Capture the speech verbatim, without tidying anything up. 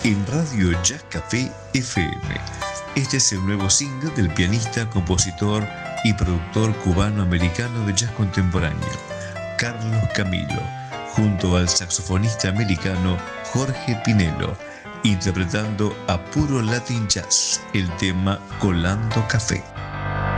en Radio Jazz Café F M. Este es el nuevo single del pianista, compositor y productor cubano-americano de jazz contemporáneo, Carlos Camilo, junto al saxofonista americano Jorge Pinelo, interpretando a puro Latin Jazz el tema Colando Café.